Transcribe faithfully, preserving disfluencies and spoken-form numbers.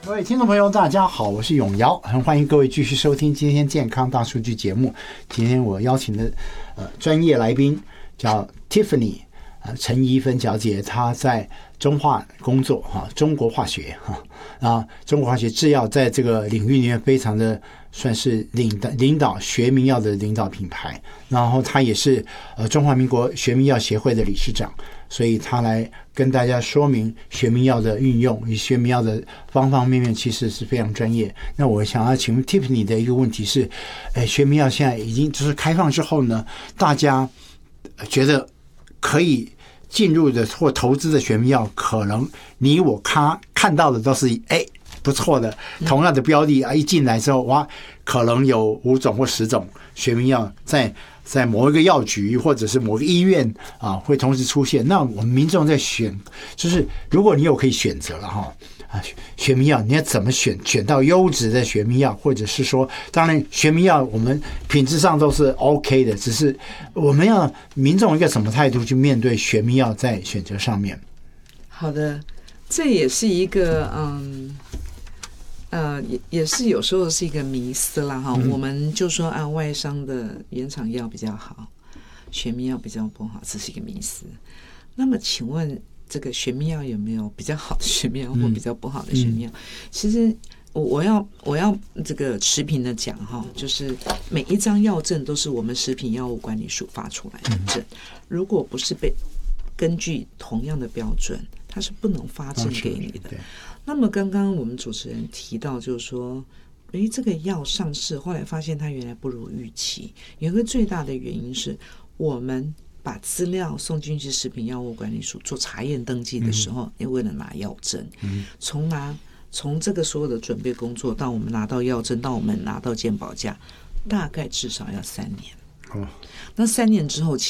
各位听众朋友大家好，我是永尧，很欢迎各位继续收听今天健康大数据节目。今天我邀请的呃专业来宾叫 Tiffany 呃陈怡芬小姐，她在中化工作哈，中国化学哈啊，中国化学制药在这个领域里面非常的算是领导领导学名药的领导品牌，然后她也是呃中华民国学名药协会的理事长，所以她来跟大家说明学名药的运用与学名药的方方面面，其实是非常专业。那我想要请问 Tiffany 的一个问题是，哎，学名药现在已经就是开放之后呢，大家觉得可以进入的或投资的学名药，可能你我看看到的都是哎不错的，同样的标的啊，一进来之后哇，可能有五种或十种学名药在在某一个药局或者是某个医院啊会同时出现。那我们民众在选，就是如果你有可以选择了哈啊，学名药你要怎么选？选到优质的学名药，或者是说，当然学名药我们品质上都是 OK 的，只是我们要民众一个什么态度去面对学名药在选择上面？ 好的，这也是一个嗯。呃，也也是有时候是一个迷思啦哈、嗯。我们就说按、啊、外商的原厂药比较好，学名药比较不好，这是一个迷思。那么，请问这个学名药有没有比较好的学名药或比较不好的学名药？嗯、其实我我要我要这个持平的讲哈，就是每一张药证都是我们食品药物管理署发出来的证，如果不是被根据同样的标准，它是不能发证给你的。那么刚刚我们主持人提到，就是说，诶，这个药上市，后来发现它原来不如预期。有一个最大的原因是我们把资料送进去食品药物管理署做查验登记的时候，也、嗯、为了拿药证，从拿从这个所有的准备工作到我们拿到药证，到我们拿到健保价，大概至少要三年。哦，那三年之后，